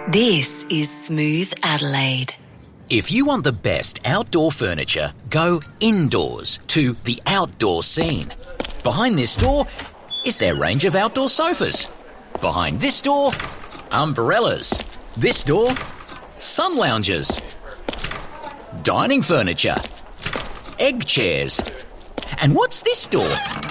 This is Smooth Adelaide. If you want the best outdoor furniture, go indoors to the Outdoor Scene. Behind this door is their range of outdoor sofas. Behind this door, umbrellas. This door, sun loungers. Dining furniture. Egg chairs. And what's this door?